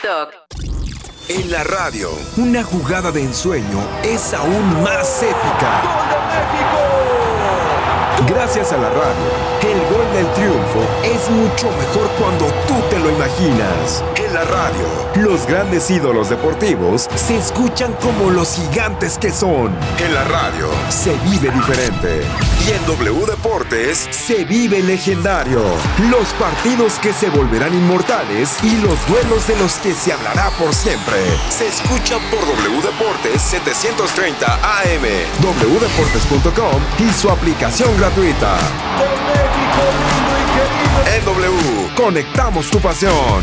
TikTok. En la radio, una jugada de ensueño es aún más épica. ¡Gol de México! Gracias a la radio, el gol del triunfo es mucho mejor cuando tú te lo imaginas. En la radio, los grandes ídolos deportivos se escuchan como los gigantes que son. En la radio, se vive diferente. Y en W Deportes, se vive legendario. Los partidos que se volverán inmortales y los duelos de los que se hablará por siempre. Se escuchan por W Deportes 730 AM, wdeportes.com y su aplicación gratuita. ¡De México lindo y querido! En W, conectamos tu pasión.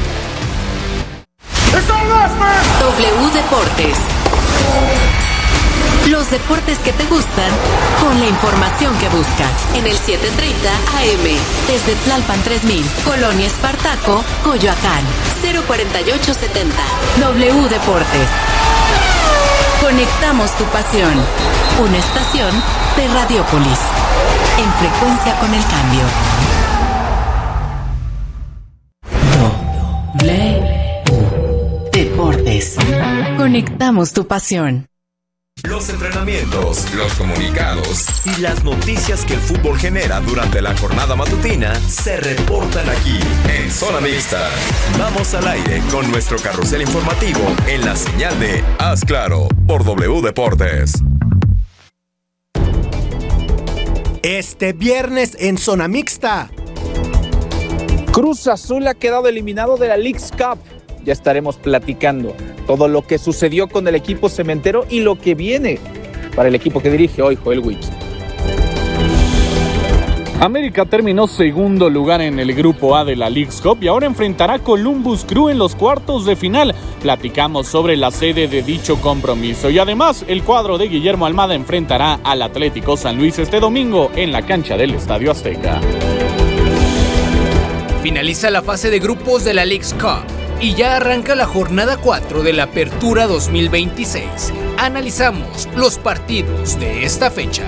W Deportes. Los deportes que te gustan con la información que buscas. En el 730 AM. Desde Tlalpan 3000, Colonia Espartaco, Coyoacán. 04870. W Deportes. Conectamos tu pasión. Una estación de Radiopolis. En frecuencia con el cambio. W Deportes. Conectamos tu pasión. Los entrenamientos, los comunicados y las noticias que el fútbol genera durante la jornada matutina se reportan aquí en Zona Mixta. Vamos al aire con nuestro carrusel informativo en la señal de Haz Claro por W Deportes. Este viernes en Zona Mixta. Cruz Azul ha quedado eliminado de la Leagues Cup. Ya estaremos platicando todo lo que sucedió con el equipo cementero y lo que viene para el equipo que dirige hoy Joel Witz. América terminó segundo lugar en el grupo A de la Leagues Cup y ahora enfrentará a Columbus Crew en los cuartos de final. Platicamos sobre la sede de dicho compromiso y además el cuadro de Guillermo Almada enfrentará al Atlético San Luis este domingo en la cancha del Estadio Azteca. Finaliza la fase de grupos de la Leagues Cup y ya arranca la jornada 4 de la Apertura 2026. Analizamos los partidos de esta fecha.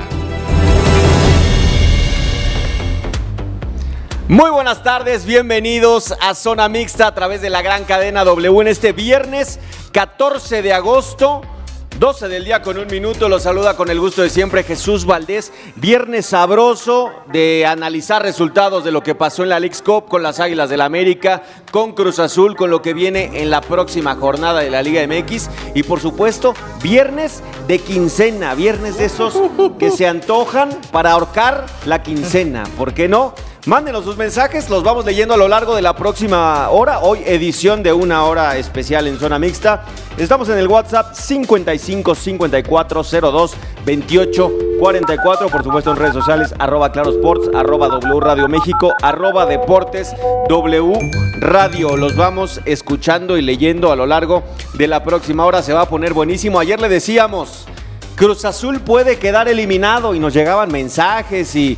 Muy buenas tardes, bienvenidos a Zona Mixta a través de la gran cadena W en este viernes 14 de agosto, 12 del día con 1 minuto. Los saluda con el gusto de siempre Jesús Valdés. Viernes sabroso de analizar resultados de lo que pasó en la Leagues Cup con las Águilas del América, con Cruz Azul, con lo que viene en la próxima jornada de la Liga MX y por supuesto viernes de quincena, viernes de esos que se antojan para ahorcar la quincena, ¿por qué no? Mándenos sus mensajes, los vamos leyendo a lo largo de la próxima hora. Hoy edición de una hora especial en Zona Mixta. Estamos en el WhatsApp 55 54 02 28 44. Por supuesto en redes sociales @clarosports, @W Radio México, @Deportes W Radio. Los vamos escuchando y leyendo a lo largo de la próxima hora. Se va a poner buenísimo. Ayer le decíamos, Cruz Azul puede quedar eliminado y nos llegaban mensajes y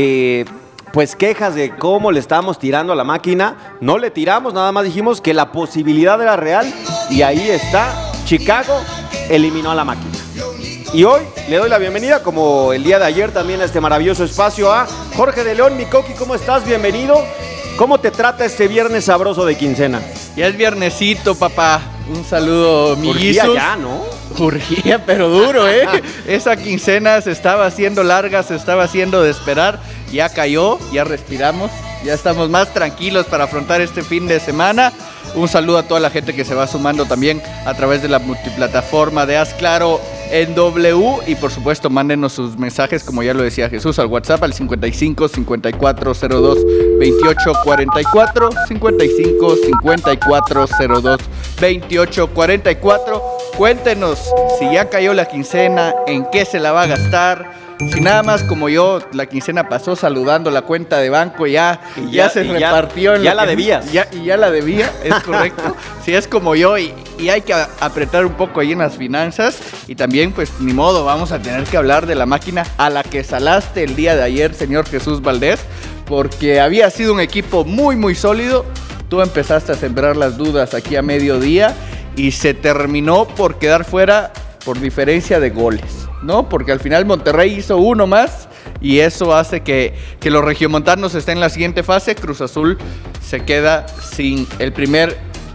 pues quejas de cómo le estábamos tirando a la máquina. No le tiramos, nada más dijimos que la posibilidad era real y ahí está. Chicago eliminó a la máquina. Y hoy le doy la bienvenida, como el día de ayer también, a este maravilloso espacio a Jorge de León. Mi Coqui, ¿cómo estás? Bienvenido. ¿Cómo te trata este viernes sabroso de quincena? Ya es viernesito, papá. Un saludo, millizos. Urgía ya, ¿no? Urgía, pero duro, ¿eh? Esa quincena se estaba haciendo larga, se estaba haciendo de esperar. Ya cayó, ya respiramos, ya estamos más tranquilos para afrontar este fin de semana. Un saludo a toda la gente que se va sumando también a través de la multiplataforma de Haz Claro en W. Y por supuesto, mándenos sus mensajes, como ya lo decía Jesús, al WhatsApp al 55 54 02 28 44. 55 54 02 28 44. Cuéntenos si ya cayó la quincena, en qué se la va a gastar. Si nada más como yo, la quincena pasó saludando la cuenta de banco, ya se repartió. Ya la debías. Y ya la debía, es correcto. Si es como yo y hay que apretar un poco ahí en las finanzas. Y también, pues, ni modo, vamos a tener que hablar de la máquina a la que salaste el día de ayer, señor Jesús Valdés. Porque había sido un equipo muy, muy sólido. Tú empezaste a sembrar las dudas aquí a mediodía y se terminó por quedar fuera por diferencia de goles, ¿no? Porque al final Monterrey hizo uno más y eso hace que los regiomontanos estén en la siguiente fase. Cruz Azul se queda sin el primer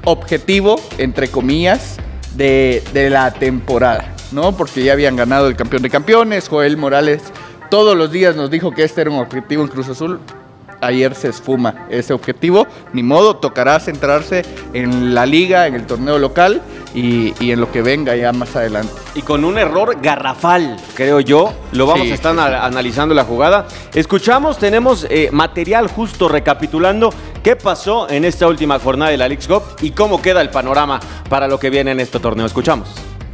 objetivo, entre comillas, de la temporada, ¿no? Porque ya habían ganado el campeón de campeones. Joel Morales todos los días nos dijo que este era un objetivo en Cruz Azul. Ayer se esfuma ese objetivo, ni modo, tocará centrarse en la liga, en el torneo local y en lo que venga ya más adelante. Y con un error garrafal, creo yo, lo vamos a estar analizando la jugada. Escuchamos, tenemos material justo recapitulando qué pasó en esta última jornada de la Leagues Cup y cómo queda el panorama para lo que viene en este torneo. Escuchamos.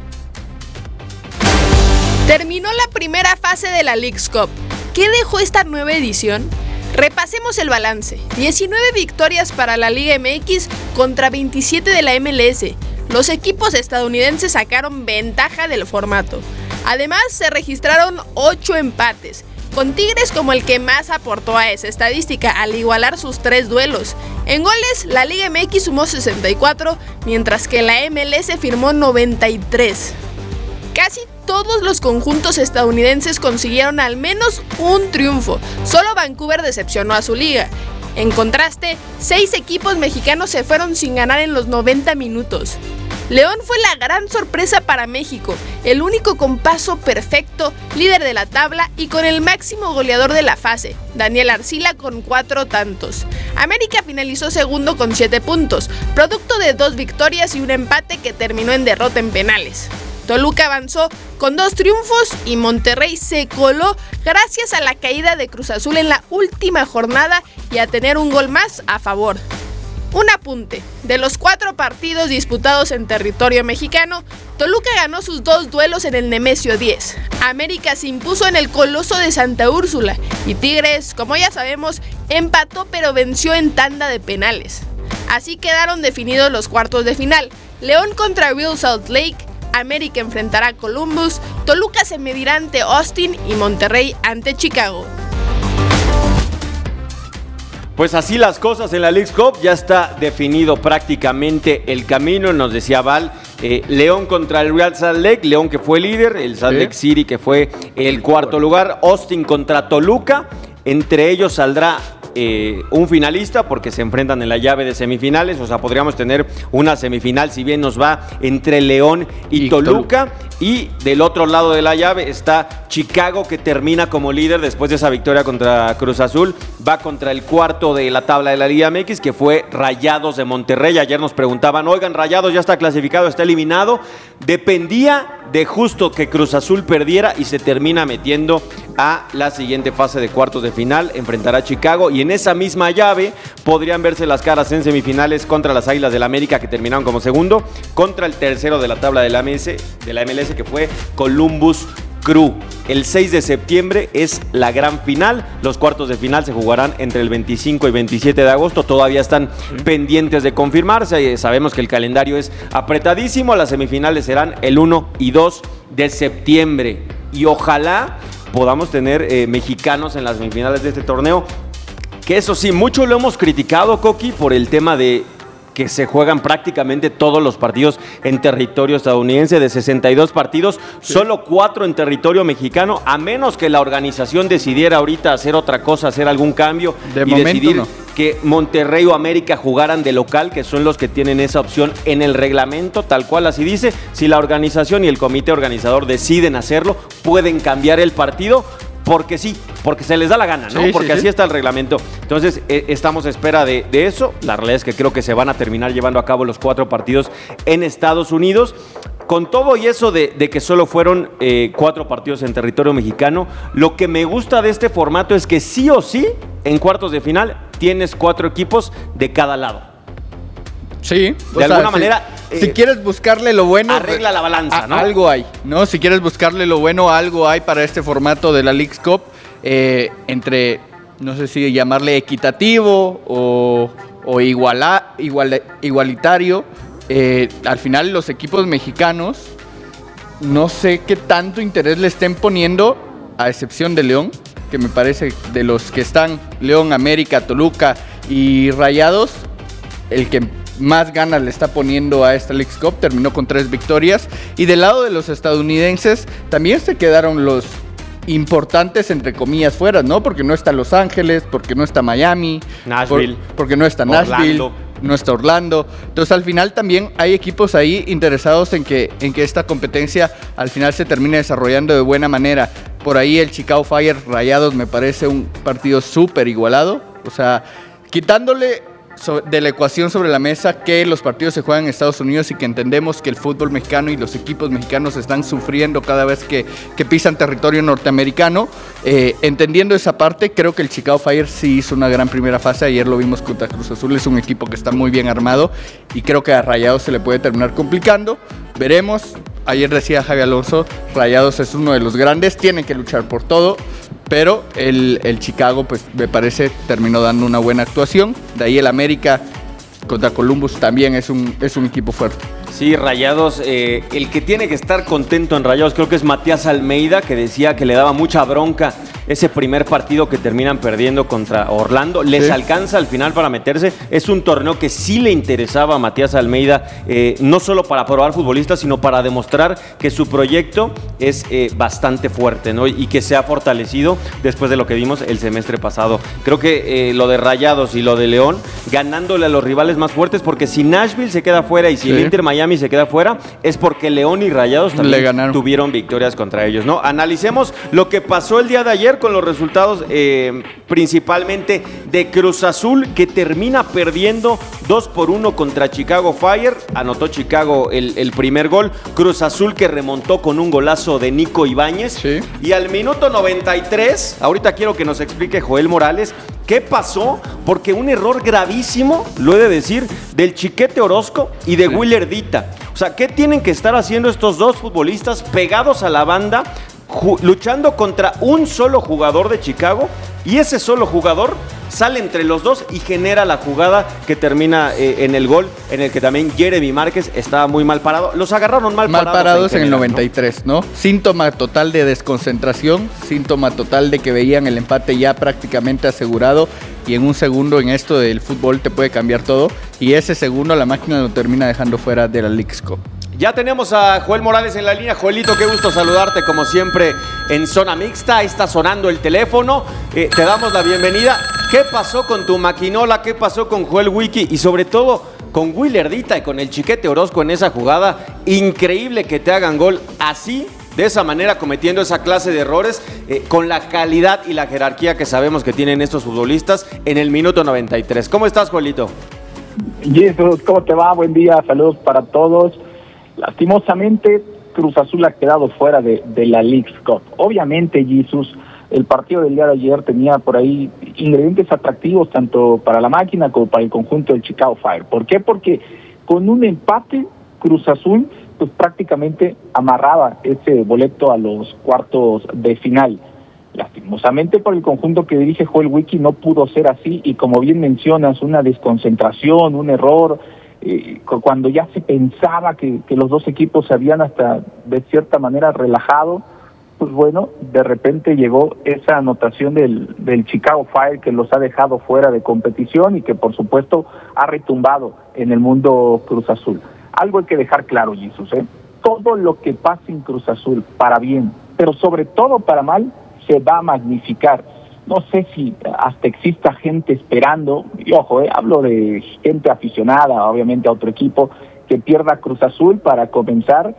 Terminó la primera fase de la Leagues Cup. ¿Qué dejó esta nueva edición? Repasemos el balance. 19 victorias para la Liga MX contra 27 de la MLS. Los equipos estadounidenses sacaron ventaja del formato. Además, se registraron 8 empates, con Tigres como el que más aportó a esa estadística al igualar sus 3 duelos. En goles, la Liga MX sumó 64, mientras que la MLS firmó 93. Casi todos los conjuntos estadounidenses consiguieron al menos un triunfo. Solo Vancouver decepcionó a su liga. En contraste, 6 equipos mexicanos se fueron sin ganar en los 90 minutos. León fue la gran sorpresa para México, el único con paso perfecto, líder de la tabla y con el máximo goleador de la fase, Daniel Arcila con 4 tantos. América finalizó segundo con 7 puntos, producto de 2 victorias y un empate que terminó en derrota en penales. Toluca avanzó con 2 triunfos y Monterrey se coló gracias a la caída de Cruz Azul en la última jornada y a tener un gol más a favor. Un apunte, de los 4 partidos disputados en territorio mexicano, Toluca ganó sus 2 duelos en el Nemesio 10. América se impuso en el Coloso de Santa Úrsula y Tigres, como ya sabemos, empató pero venció en tanda de penales. Así quedaron definidos los cuartos de final. León contra Real Salt Lake, América enfrentará a Columbus, Toluca se medirá ante Austin y Monterrey ante Chicago. Pues así las cosas en la Leagues Cup, ya está definido prácticamente el camino, nos decía Val, León contra el Real Salt Lake, León que fue líder, el Salt Lake City que fue el cuarto lugar, Austin contra Toluca, entre ellos saldrá un finalista porque se enfrentan en la llave de semifinales, o sea, podríamos tener una semifinal si bien nos va entre León y Toluca. Y del otro lado de la llave está Chicago, que termina como líder después de esa victoria contra Cruz Azul. Va contra el cuarto de la tabla de la Liga MX, que fue Rayados de Monterrey. Ayer nos preguntaban, oigan, Rayados ya está clasificado, está eliminado. Dependía de justo que Cruz Azul perdiera y se termina metiendo a la siguiente fase de cuartos de final. Enfrentará a Chicago y en esa misma llave podrían verse las caras en semifinales contra las Águilas del América, que terminaron como segundo, contra el tercero de la tabla de la MLS, que fue Columbus Crew. El 6 de septiembre es la gran final. Los cuartos de final se jugarán entre el 25 y 27 de agosto. Todavía están pendientes de confirmarse. Sabemos que el calendario es apretadísimo. Las semifinales serán el 1 y 2 de septiembre. Y ojalá podamos tener mexicanos en las semifinales de este torneo. Que eso sí, mucho lo hemos criticado, Coqui, por el tema de que se juegan prácticamente todos los partidos en territorio estadounidense. De 62 partidos, solo 4 en territorio mexicano, a menos que la organización decidiera ahorita hacer otra cosa, hacer algún cambio decidir que Monterrey o América jugaran de local, que son los que tienen esa opción en el reglamento, tal cual así dice. Si la organización y el comité organizador deciden hacerlo, pueden cambiar el partido, porque sí, porque se les da la gana, ¿no? Porque así está el reglamento. Entonces, estamos a espera de eso. La realidad es que creo que se van a terminar llevando a cabo los 4 partidos en Estados Unidos. Con todo y eso de que solo fueron 4 partidos en territorio mexicano, lo que me gusta de este formato es que sí o sí, en cuartos de final, tienes 4 equipos de cada lado. Sí. De alguna manera, si quieres buscarle lo bueno, arregla la balanza, ¿no? Algo hay, ¿no? Si quieres buscarle lo bueno, algo hay para este formato de la Leagues Cup, entre, no sé si llamarle equitativo o igualitario. Al final los equipos mexicanos, no sé qué tanto interés le estén poniendo, a excepción de León, que me parece de los que están, León, América, Toluca y Rayados, el que más ganas le está poniendo a esta Leagues Cup, terminó con 3 victorias. Y del lado de los estadounidenses también se quedaron los importantes, entre comillas, fuera, ¿no? Porque no está Los Ángeles, porque no está Miami, Nashville, porque no está Orlando. Nashville, no está Orlando. Entonces al final también hay equipos ahí interesados en que esta competencia al final se termine desarrollando de buena manera. Por ahí el Chicago Fire Rayados me parece un partido súper igualado. O sea, quitándole de la ecuación sobre la mesa que los partidos se juegan en Estados Unidos y que entendemos que el fútbol mexicano y los equipos mexicanos están sufriendo cada vez que pisan territorio norteamericano. Entendiendo esa parte, creo que el Chicago Fire sí hizo una gran primera fase. Ayer lo vimos contra Cruz Azul, es un equipo que está muy bien armado y creo que a Rayados se le puede terminar complicando. Veremos. Ayer decía Javi Alonso, Rayados es uno de los grandes, tienen que luchar por todo, pero el Chicago, pues me parece, terminó dando una buena actuación. De ahí el América contra Columbus también es un equipo fuerte. Sí, Rayados, el que tiene que estar contento en Rayados creo que es Matías Almeida, que decía que le daba mucha bronca ese primer partido que terminan perdiendo contra Orlando. Les alcanza al final para meterse. Es un torneo que sí le interesaba a Matías Almeida, no solo para probar futbolistas, sino para demostrar que su proyecto es bastante fuerte, ¿no? Y que se ha fortalecido después de lo que vimos el semestre pasado. Creo que lo de Rayados y lo de León, ganándole a los rivales más fuertes, porque si Nashville se queda fuera y si el Inter Miami se queda fuera, es porque León y Rayados también tuvieron victorias contra ellos, ¿no? Analicemos lo que pasó el día de ayer con los resultados principalmente de Cruz Azul, que termina perdiendo 2-1 contra Chicago Fire. Anotó Chicago el primer gol. Cruz Azul que remontó con un golazo de Nico Ibáñez. Sí. Y al minuto 93, ahorita quiero que nos explique Joel Morales qué pasó, porque un error gravísimo, lo he de decir, del Chiquete Orozco y de Willer Dita. O sea, ¿qué tienen que estar haciendo estos dos futbolistas pegados a la banda, luchando contra un solo jugador de Chicago? Y ese solo jugador sale entre los dos y genera la jugada que termina en el gol, en el que también Jeremy Márquez estaba muy mal parado. Los agarraron mal parados en el 93, ¿no? Síntoma total de desconcentración, síntoma total de que veían el empate ya prácticamente asegurado, y en un segundo en esto del fútbol te puede cambiar todo, y ese segundo la máquina lo termina dejando fuera de la Leagues Cup. Ya tenemos a Joel Morales en la línea. Joelito, qué gusto saludarte como siempre en Zona Mixta. Ahí está sonando el teléfono. Te damos la bienvenida. ¿Qué pasó con tu maquinola? ¿Qué pasó con Joel Wiki? Y sobre todo con Willer Dita y con el Chiquete Orozco en esa jugada. Increíble que te hagan gol así, de esa manera, cometiendo esa clase de errores, con la calidad y la jerarquía que sabemos que tienen estos futbolistas en el minuto 93. ¿Cómo estás, Joelito? Jesús, ¿cómo te va? Buen día, saludos para todos. Lastimosamente, Cruz Azul ha quedado fuera de la Leagues Cup. Obviamente, Jesús, el partido del día de ayer tenía por ahí ingredientes atractivos tanto para la máquina como para el conjunto del Chicago Fire. ¿Por qué? Porque con un empate, Cruz Azul pues prácticamente amarraba ese boleto a los cuartos de final. Lastimosamente para el conjunto que dirige Joel Wiki no pudo ser así, y como bien mencionas, una desconcentración, un error, cuando ya se pensaba que los dos equipos se habían hasta de cierta manera relajado, pues bueno, de repente llegó esa anotación del Chicago Fire que los ha dejado fuera de competición y que por supuesto ha retumbado en el mundo Cruz Azul. Algo hay que dejar claro, Jesús, todo lo que pase en Cruz Azul para bien, pero sobre todo para mal, se va a magnificar. No sé si hasta exista gente esperando, y ojo, hablo de gente aficionada, obviamente a otro equipo, que pierda Cruz Azul para comenzar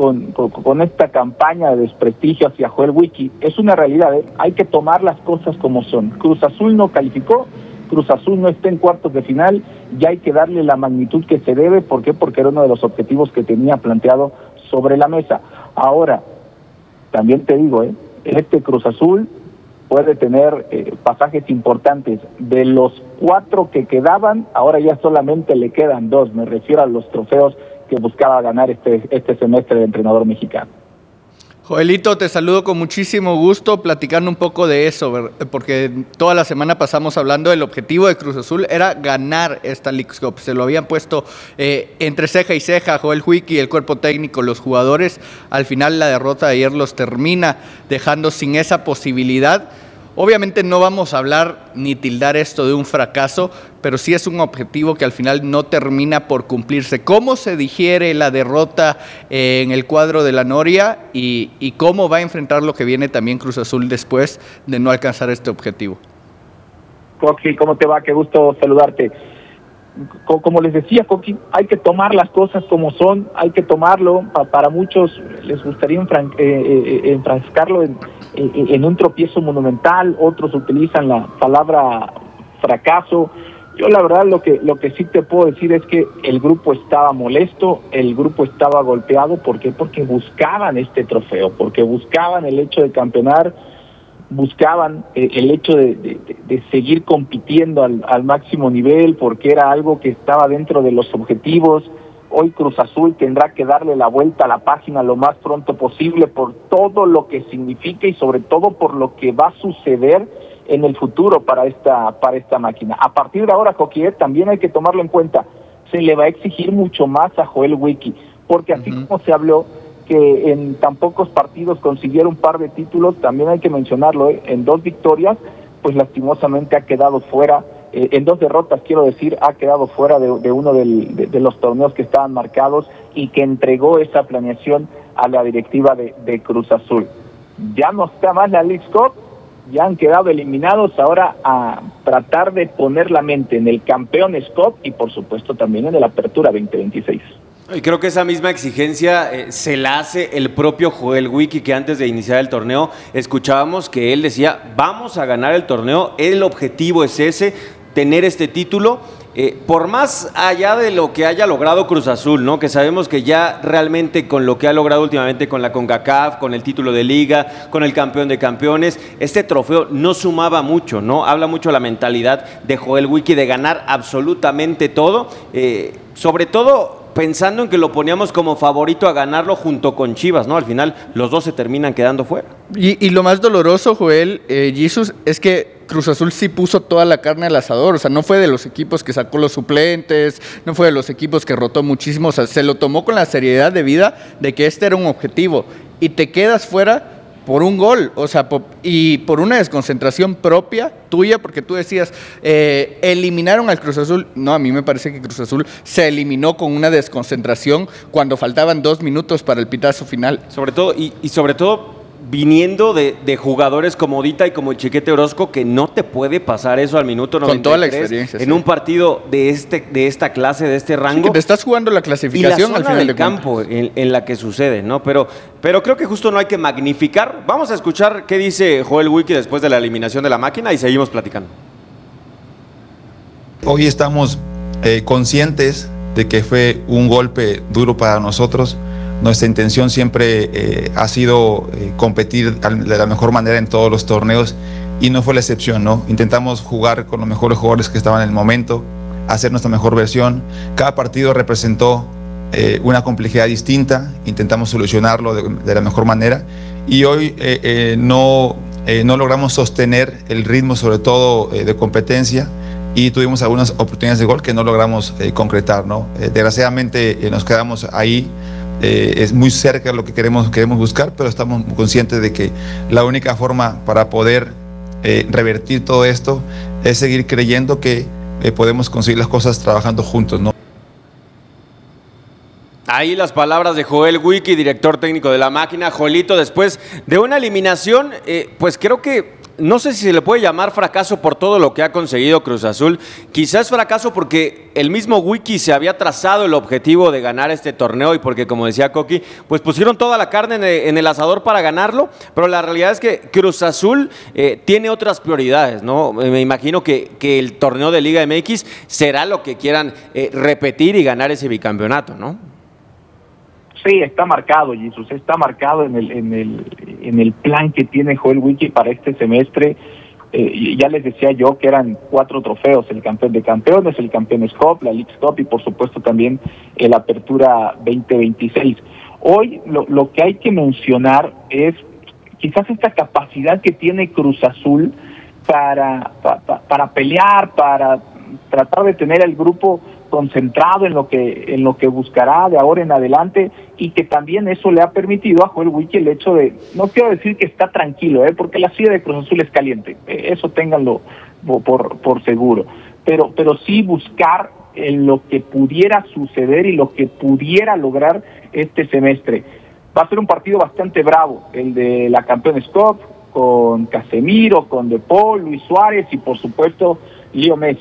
con esta campaña de desprestigio hacia Joel Wiki. Es una realidad, hay que tomar las cosas como son. Cruz Azul no calificó, Cruz Azul no está en cuartos de final, y hay que darle la magnitud que se debe. ¿Por qué? Porque era uno de los objetivos que tenía planteado sobre la mesa. Ahora, también te digo, este Cruz Azul puede tener pasajes importantes. De los 4 que quedaban, ahora ya solamente le quedan 2. Me refiero a los trofeos que buscaba ganar este semestre de entrenador mexicano. Joelito, te saludo con muchísimo gusto, platicando un poco de eso, porque toda la semana pasamos hablando del objetivo de Cruz Azul, era ganar esta Leagues Cup. Se lo habían puesto entre ceja y ceja Joel Wiki, el cuerpo técnico, los jugadores. Al final la derrota de ayer los termina dejando sin esa posibilidad. Obviamente no vamos a hablar ni tildar esto de un fracaso, pero sí es un objetivo que al final no termina por cumplirse. ¿Cómo se digiere la derrota en el cuadro de la Noria y cómo va a enfrentar lo que viene también Cruz Azul después de no alcanzar este objetivo? Coqui, ¿cómo te va? Qué gusto saludarte. como les decía, Coqui, hay que tomar las cosas como son, hay que tomarlo. Para muchos les gustaría enfrascarlo en un tropiezo monumental, otros utilizan la palabra fracaso. Yo la verdad lo que sí te puedo decir es que el grupo estaba molesto, el grupo estaba golpeado. ¿Por qué? Porque buscaban este trofeo, porque buscaban el hecho de campeonar, buscaban el hecho de seguir compitiendo al máximo nivel, porque era algo que estaba dentro de los objetivos. Hoy Cruz Azul tendrá que darle la vuelta a la página lo más pronto posible por todo lo que significa y sobre todo por lo que va a suceder en el futuro para esta máquina. A partir de ahora, Coquier, también hay que tomarlo en cuenta, se le va a exigir mucho más a Joel Wiki, porque así como se habló que en tan pocos partidos consiguieron un par de títulos, también hay que mencionarlo, en 2 victorias, pues lastimosamente ha quedado fuera, en 2 derrotas quiero decir, ha quedado fuera de uno de los torneos que estaban marcados y que entregó esa planeación a la directiva de Cruz Azul. Ya no está más la Leagues Cup, ya han quedado eliminados, ahora a tratar de poner la mente en el Campeones Cup y por supuesto también en el Apertura 2026. Y creo que esa misma exigencia se la hace el propio Joel Wiki, que antes de iniciar el torneo escuchábamos que él decía, vamos a ganar el torneo, el objetivo es ese, tener este título, por más allá de lo que haya logrado Cruz Azul, ¿no? Que sabemos que ya realmente con lo que ha logrado últimamente con la CONCACAF, con el título de liga, con el campeón de campeones, este trofeo no sumaba mucho, ¿no? Habla mucho la mentalidad de Joel Wiki de ganar absolutamente todo, sobre todo pensando en que lo poníamos como favorito a ganarlo junto con Chivas, ¿no? Al final los dos se terminan quedando fuera. Y lo más doloroso, Joel, Jesus, es que Cruz Azul sí puso toda la carne al asador, o sea, no fue de los equipos que sacó los suplentes, no fue de los equipos que rotó muchísimo, o sea, se lo tomó con la seriedad de vida de que este era un objetivo y te quedas fuera por un gol, o sea, y por una desconcentración propia tuya, porque tú decías, eliminaron al Cruz Azul. No, a mí me parece que Cruz Azul se eliminó con una desconcentración cuando faltaban 2 minutos para el pitazo final. Sobre todo, y sobre todo viniendo de jugadores como Dita y como el Chiquete Orozco, que no te puede pasar eso al minuto 93. Con toda la experiencia. En un partido de esta clase, de este rango. Sí, que te estás jugando la clasificación al final del campo en la que sucede, ¿no? Pero creo que justo no hay que magnificar. Vamos a escuchar qué dice Joel Wiki después de la eliminación de la máquina y seguimos platicando. Hoy estamos conscientes de que fue un golpe duro para nosotros. Nuestra intención siempre ha sido competir de la mejor manera en todos los torneos y no fue la excepción, ¿no? Intentamos jugar con los mejores jugadores que estaban en el momento, hacer nuestra mejor versión. Cada partido representó una complejidad distinta, intentamos solucionarlo de la mejor manera y hoy no logramos sostener el ritmo, sobre todo de competencia, y tuvimos algunas oportunidades de gol que no logramos concretar, ¿no? Desgraciadamente nos quedamos ahí. Es muy cerca de lo que queremos buscar, pero estamos conscientes de que la única forma para poder revertir todo esto es seguir creyendo que podemos conseguir las cosas trabajando juntos, ¿no? Ahí las palabras de Joel Wiki, director técnico de la máquina. Joelito, después de una eliminación, pues creo que no sé si se le puede llamar fracaso por todo lo que ha conseguido Cruz Azul. Quizás fracaso porque el mismo Wiki se había trazado el objetivo de ganar este torneo y porque, como decía Coqui, pues pusieron toda la carne en el asador para ganarlo, pero la realidad es que Cruz Azul tiene otras prioridades, ¿no? Me imagino que el torneo de Liga MX será lo que quieran repetir y ganar ese bicampeonato, ¿no? Sí, está marcado, Jesús, está marcado en el plan que tiene Joel Wiki para este semestre. Ya les decía yo que eran 4 trofeos: el campeón de campeones, el Campeones Cup, la Leagues Cup y por supuesto también el Apertura 2026. Hoy lo que hay que mencionar es quizás esta capacidad que tiene Cruz Azul para pelear, para tratar de tener al grupo concentrado en lo que buscará de ahora en adelante, y que también eso le ha permitido a Joel Wiki el hecho de, no quiero decir que está tranquilo, porque la silla de Cruz Azul es caliente, eso ténganlo por seguro, pero sí buscar en lo que pudiera suceder y lo que pudiera lograr este semestre. Va a ser un partido bastante bravo, el de la Campeones Cup, con Casemiro, con De Paul, Luis Suárez y por supuesto Leo Messi.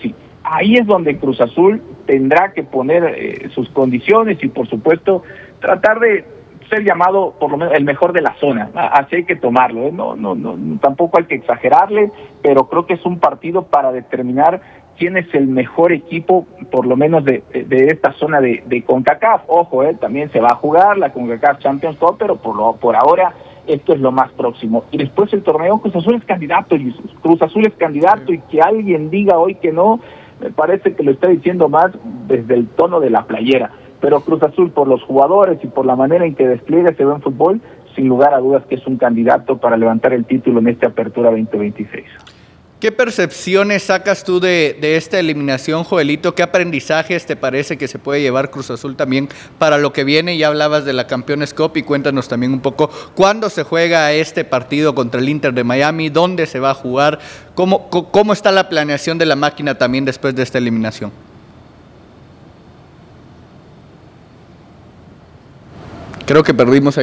ahí es donde Cruz Azul tendrá que poner sus condiciones y por supuesto tratar de ser llamado por lo menos el mejor de la zona. Así hay que tomarlo, ¿eh? No, tampoco hay que exagerarle, pero creo que es un partido para determinar quién es el mejor equipo, por lo menos de esta zona de CONCACAF. Ojo, también se va a jugar la CONCACAF Champions Cup, pero por ahora esto es lo más próximo. Y después el torneo, Cruz Azul es candidato, Jesús. Cruz Azul es candidato, y que alguien diga hoy que no, me parece que lo está diciendo más desde el tono de la playera. Pero Cruz Azul, por los jugadores y por la manera en que despliega ese buen fútbol, sin lugar a dudas que es un candidato para levantar el título en esta apertura 2026. ¿Qué percepciones sacas tú de esta eliminación, Joelito? ¿Qué aprendizajes te parece que se puede llevar Cruz Azul también para lo que viene? Ya hablabas de la Campeones Cup y cuéntanos también un poco cuándo se juega este partido contra el Inter de Miami, dónde se va a jugar, cómo está la planeación de la máquina también después de esta eliminación. Creo que perdimos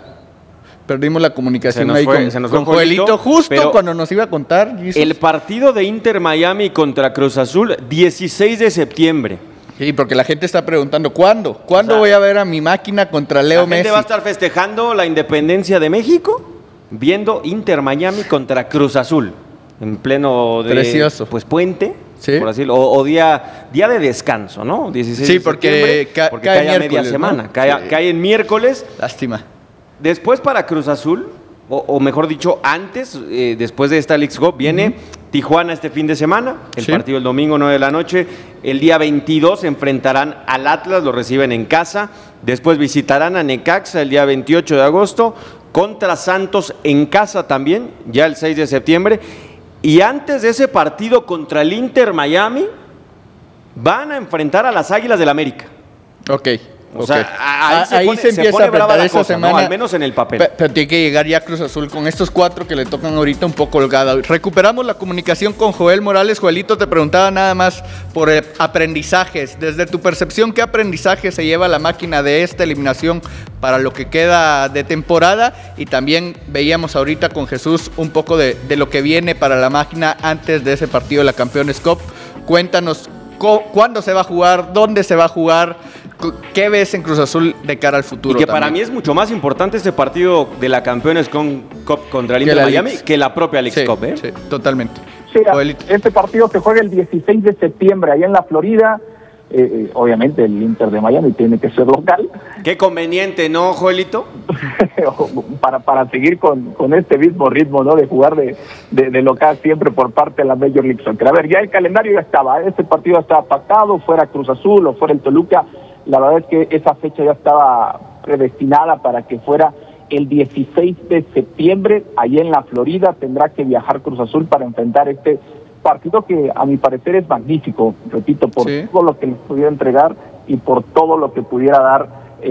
la comunicación ahí con Joelito justo cuando nos iba a contar. Jesus. El partido de Inter Miami contra Cruz Azul, 16 de septiembre. Sí, porque la gente está preguntando, ¿cuándo? ¿Cuándo voy a ver a mi máquina contra Leo Messi? ¿La gente va a estar festejando la independencia de México? Viendo Inter Miami contra Cruz Azul, en pleno precioso. Pues puente, ¿sí? Por decirlo, o día de descanso, ¿no? 16 sí, de septiembre, porque cae a media semana, ¿no? Cae en miércoles. Lástima. Después para Cruz Azul, o mejor dicho, antes, después de esta Leagues Cup, viene Tijuana este fin de semana, el partido el domingo 9 de la noche, el día 22 se enfrentarán al Atlas, lo reciben en casa, después visitarán a Necaxa el día 28 de agosto, contra Santos en casa también, ya el 6 de septiembre, y antes de ese partido contra el Inter Miami, van a enfrentar a las Águilas del América. Ok. O sea, ahí se empieza a apretar esa cosa, semana, ¿no? Al menos en el papel. Pero tiene que llegar ya Cruz Azul con estos 4 que le tocan ahorita un poco holgada. Recuperamos la comunicación con Joel Morales. Joelito, te preguntaba nada más por aprendizajes. Desde tu percepción, ¿qué aprendizaje se lleva la máquina de esta eliminación para lo que queda de temporada? Y también veíamos ahorita con Jesús un poco de lo que viene para la máquina antes de ese partido de la Campeones Cup. Cuéntanos cuándo se va a jugar, dónde se va a jugar. ¿Qué ves en Cruz Azul de cara al futuro? Y que para mí es mucho más importante este partido de la Campeones Cup contra el Inter de Miami que la propia Leagues Cup, ¿eh? Sí, totalmente. Sí, este partido se juega el 16 de septiembre allá en la Florida. Obviamente el Inter de Miami tiene que ser local. Qué conveniente, ¿no, Joelito? para seguir con este mismo ritmo, ¿no? De jugar de local siempre por parte de la Major League Soccer. A ver, ya el calendario ya estaba, este partido estaba pactado, fuera Cruz Azul o fuera el Toluca. La verdad es que esa fecha ya estaba predestinada para que fuera el 16 de septiembre, allí en la Florida. Tendrá que viajar Cruz Azul para enfrentar este partido que a mi parecer es magnífico, repito, por todo lo que les pudiera entregar y por todo lo que pudiera dar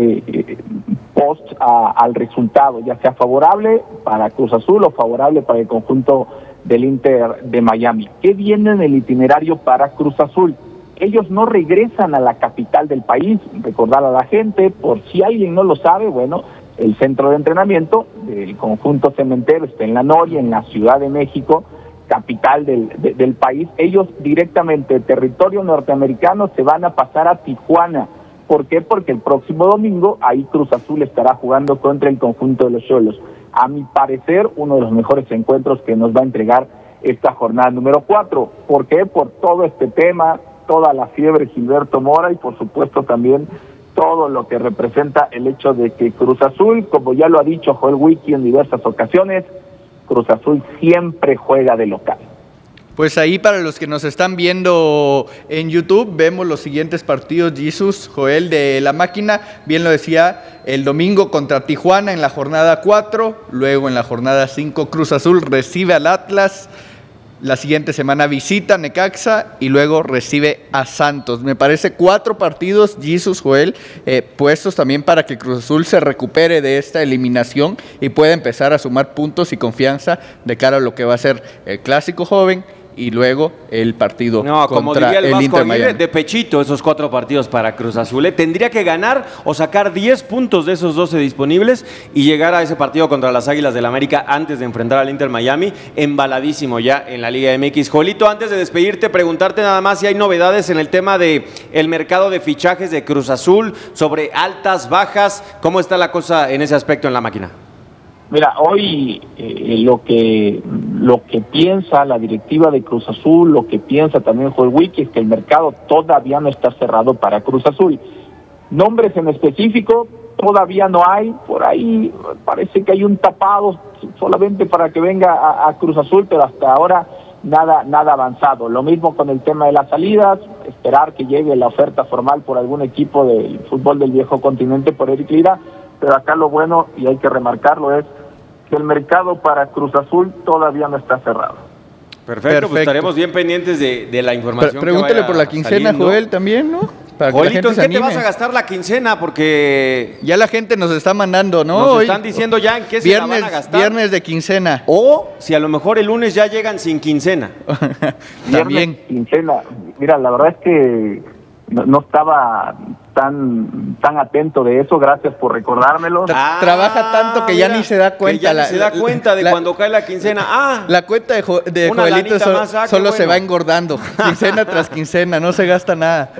post al resultado, ya sea favorable para Cruz Azul o favorable para el conjunto del Inter de Miami. ¿Qué viene en el itinerario para Cruz Azul? Ellos no regresan a la capital del país, recordar a la gente, por si alguien no lo sabe, bueno, el centro de entrenamiento del conjunto cementero está en La Noria, en la Ciudad de México, capital del país. Ellos directamente de territorio norteamericano se van a pasar a Tijuana. ¿Por qué? Porque el próximo domingo ahí Cruz Azul estará jugando contra el conjunto de los Xolos. A mi parecer, uno de los mejores encuentros que nos va a entregar esta jornada número 4. ¿Por qué? Por todo este tema, toda la fiebre Gilberto Mora y por supuesto también todo lo que representa el hecho de que Cruz Azul, como ya lo ha dicho Joel Wiki en diversas ocasiones, Cruz Azul siempre juega de local. Pues ahí para los que nos están viendo en YouTube, vemos los siguientes partidos, Jesus, Joel, de la máquina. Bien lo decía, el domingo contra Tijuana en la jornada 4, luego en la jornada 5 Cruz Azul recibe al Atlas. La siguiente semana visita Necaxa y luego recibe a Santos. Me parece 4 partidos, Jesus, Joel, puestos también para que Cruz Azul se recupere de esta eliminación y pueda empezar a sumar puntos y confianza de cara a lo que va a ser el Clásico Joven y luego el partido como contra diría el Vasco Inter Aguirre, Miami. de pechito esos 4 partidos para Cruz Azul. Tendría que ganar o sacar 10 puntos de esos 12 disponibles y llegar a ese partido contra las Águilas del América antes de enfrentar al Inter Miami, embaladísimo ya en la Liga MX. Joelito, antes de despedirte, preguntarte nada más si hay novedades en el tema de el mercado de fichajes de Cruz Azul, sobre altas, bajas, ¿cómo está la cosa en ese aspecto en la máquina? Mira, hoy lo que piensa la directiva de Cruz Azul, lo que piensa también Joel Wiki, es que el mercado todavía no está cerrado para Cruz Azul. Nombres en específico todavía no hay, por ahí parece que hay un tapado solamente para que venga a Cruz Azul, pero hasta ahora nada avanzado. Lo mismo con el tema de las salidas, esperar que llegue la oferta formal por algún equipo del fútbol del viejo continente por Eric Lira, pero acá lo bueno, y hay que remarcarlo, es que el mercado para Cruz Azul todavía no está cerrado. Perfecto. Pues estaremos bien pendientes de la información. Pregúntale por la quincena, saliendo. Joel, también, ¿no? Para Joelito, ¿en qué te vas a gastar la quincena? Porque ya la gente nos está mandando, ¿no? Nos están diciendo ya en qué se la van a gastar. Viernes de quincena. O si a lo mejor el lunes ya llegan sin quincena. También. Quincena. Mira, la verdad es que no estaba tan atento de eso, gracias por recordármelo. Trabaja tanto que ya ni se da cuenta. Que ya ni se da cuenta de cuando cae la quincena. La cuenta de Joelito solo se va engordando, quincena tras quincena, no se gasta nada.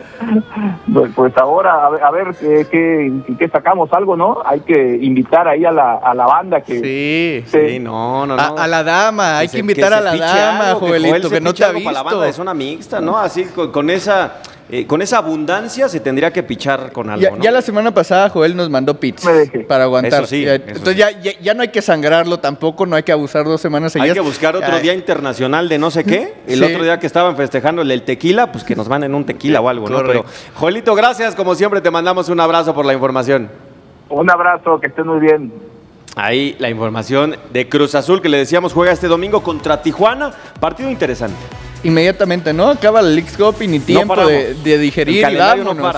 Pues ahora, a ver qué sacamos algo, ¿no? Hay que invitar ahí a la banda que... Sí, no. A la dama, hay que invitar a la dama, Joelito, que no te ha visto. Para la banda de zona mixta, ¿no? Así con esa abundancia se tendría que pichar con algo, ¿no? Ya la semana pasada Joel nos mandó pits para aguantar. Eso sí, entonces ya no hay que sangrarlo tampoco, no hay que abusar 2 semanas seguidas. Hay que buscar otro día internacional de no sé qué. El otro día que estaban festejando el tequila, pues que nos manden un tequila o algo, ¿no? Pero, Joelito, gracias. Como siempre, te mandamos un abrazo por la información. Un abrazo, que estés muy bien. Ahí la información de Cruz Azul, que le decíamos juega este domingo contra Tijuana. Partido interesante. Inmediatamente, ¿no? Acaba la Leagues Cup y ni tiempo de digerir y vámonos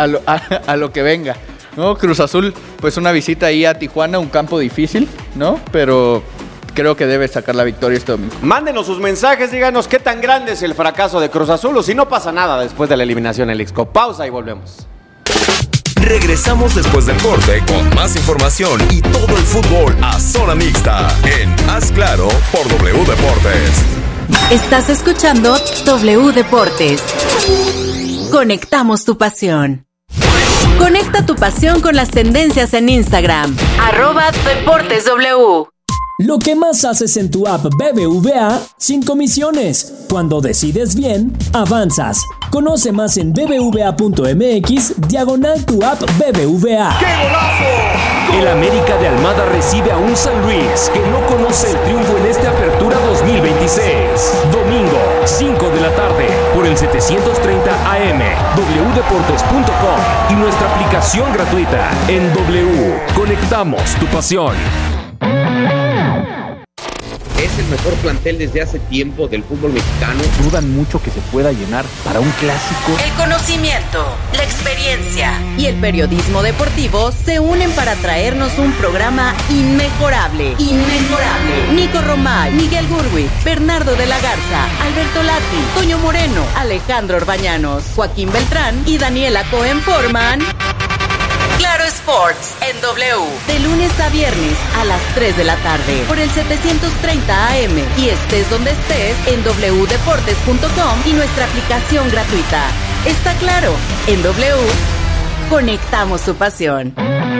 a lo que venga, ¿no? Cruz Azul, pues una visita ahí a Tijuana, un campo difícil, ¿no? Pero creo que debe sacar la victoria este domingo. Mándenos sus mensajes, díganos qué tan grande es el fracaso de Cruz Azul o si no pasa nada después de la eliminación en Leagues Cup. Pausa y volvemos. Regresamos después del corte con más información y todo el fútbol a zona mixta en Haz Claro por W Deportes. Estás escuchando W Deportes. Conectamos tu pasión. Conecta tu pasión con las tendencias en Instagram. @DeportesW. Lo que más haces en tu app BBVA sin comisiones. Cuando decides bien, avanzas. Conoce más en bbva.mx/tu app BBVA. ¡Qué golazo! El América de Almada recibe a un San Luis que no conoce el triunfo en esta apertura 2026. Domingo, 5 de la tarde, por el 730 AM, wdeportes.com y nuestra aplicación gratuita en W. Conectamos tu pasión. Es el mejor plantel desde hace tiempo del fútbol mexicano. Dudan mucho que se pueda llenar para un clásico. El conocimiento, la experiencia y el periodismo deportivo se unen para traernos un programa inmejorable. Nico Romay, Miguel Gurwi, Bernardo de la Garza, Alberto Lati, Toño Moreno, Alejandro Orbañanos, Joaquín Beltrán y Daniela Cohen forman Claro Sports en W, de lunes a viernes a las 3 de la tarde por el 730 AM y estés donde estés en wdeportes.com y nuestra aplicación gratuita. Está claro, en W conectamos tu pasión.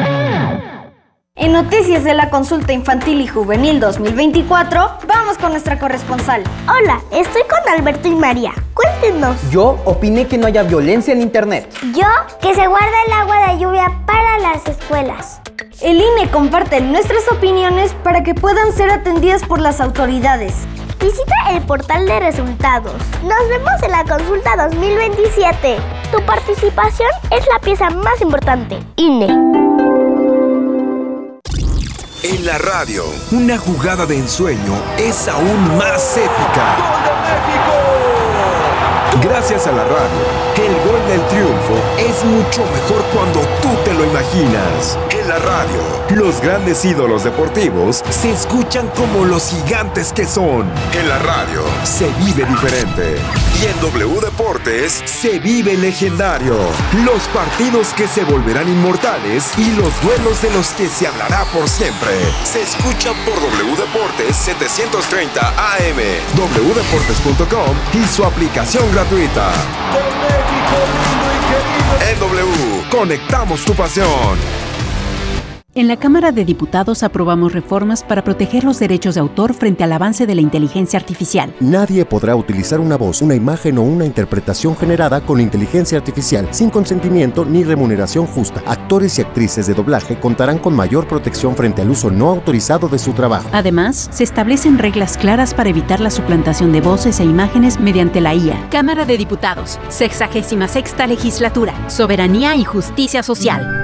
En noticias de la consulta infantil y juvenil 2024, vamos con nuestra corresponsal. Hola, estoy con Alberto y María. Cuéntenos. Yo opiné que no haya violencia en internet. Yo, que se guarda el agua de lluvia para las escuelas. El INE comparte nuestras opiniones para que puedan ser atendidas por las autoridades. Visita el portal de resultados. Nos vemos en la consulta 2027. Tu participación es la pieza más importante. INE. En la radio, una jugada de ensueño es aún más épica. ¡Gol de México! Gracias a la radio, El gol del triunfo es mucho mejor cuando tú te lo imaginas. En la radio, los grandes ídolos deportivos se escuchan como los gigantes que son. En la radio, se vive diferente. Y en W Deportes, se vive legendario. Los partidos que se volverán inmortales y los duelos de los que se hablará por siempre. Se escuchan por W Deportes 730 AM, wdeportes.com y su aplicación gratuita. En W, conectamos tu pasión. En la Cámara de Diputados aprobamos reformas para proteger los derechos de autor frente al avance de la inteligencia artificial. Nadie podrá utilizar una voz, una imagen o una interpretación generada con inteligencia artificial sin consentimiento ni remuneración justa. Actores y actrices de doblaje contarán con mayor protección frente al uso no autorizado de su trabajo. Además, se establecen reglas claras para evitar la suplantación de voces e imágenes mediante la IA. Cámara de Diputados, 66ª Legislatura, Soberanía y Justicia Social.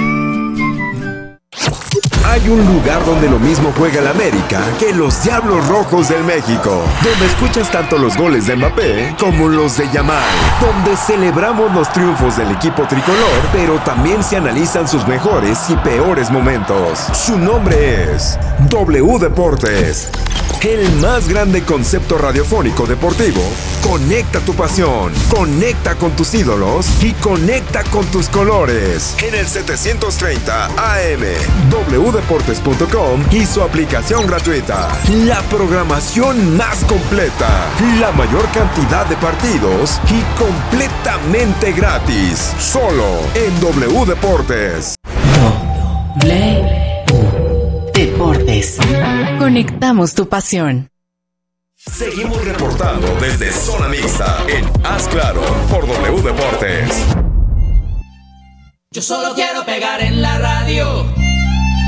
Hay un lugar donde lo mismo juega el América que los Diablos Rojos del México, donde escuchas tanto los goles de Mbappé como los de Yamal, donde celebramos los triunfos del equipo tricolor, pero también se analizan sus mejores y peores momentos. Su nombre es W Deportes, el más grande concepto radiofónico deportivo. Conecta tu pasión, conecta con tus ídolos y conecta con tus colores. En el 730 AM, wdeportes.com y su aplicación gratuita. La programación más completa, la mayor cantidad de partidos y completamente gratis. Solo en W Deportes. Deportes. Conectamos tu pasión. Seguimos reportando desde Zona Mixta en Haz Claro por W Deportes. Yo solo quiero pegar en la radio.